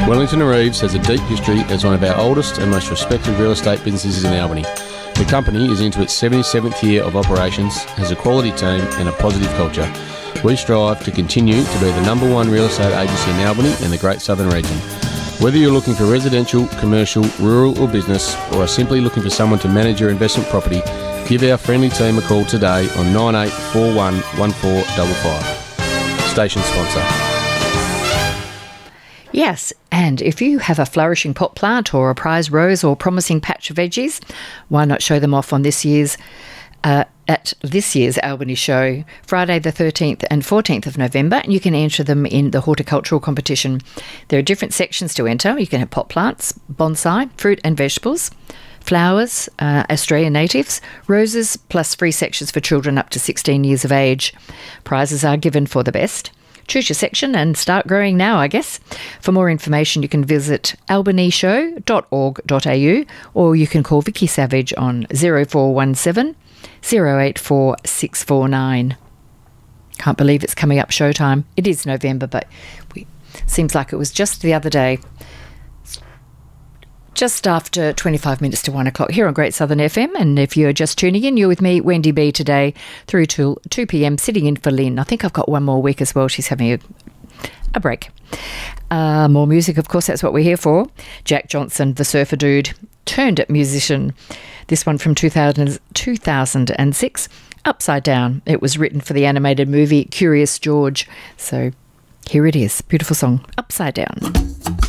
Wellington and Reeves has a deep history as one of our oldest and most respected real estate businesses in Albany. The company is into its 77th year of operations, has a quality team and a positive culture. We strive to continue to be the number one real estate agency in Albany and the Great Southern Region. Whether you're looking for residential, commercial, rural or business, or are simply looking for someone to manage your investment property, give our friendly team a call today on 9841 1455. Station sponsor. Yes, and if you have a flourishing pot plant or a prize rose or promising patch of veggies, why not show them off on this year's at this year's Albany Show, Friday the 13th and 14th of November, and you can enter them in the horticultural competition. There are different sections to enter. You can have pot plants, bonsai, fruit and vegetables, flowers, Australian natives, roses, plus free sections for children up to 16 years of age. Prizes are given for the best. Choose your section and start growing now, I guess. For more information, you can visit albanyshow.org.au or you can call Vicky Savage on 0417 084 649. Can't believe it's coming up showtime. It is November, but seems like it was just the other day. Just after 25 minutes to 1 o'clock here on Great Southern FM. And if you're just tuning in, you're with me, Wendy B, today through till 2 p.m, sitting in for Lynn. I think I've got one more week as well. She's having a break. More music, of course, that's what we're here for. Jack Johnson, the surfer dude, turned musician. This one from 2006, Upside Down. It was written for the animated movie Curious George. So here it is. Beautiful song, Upside Down.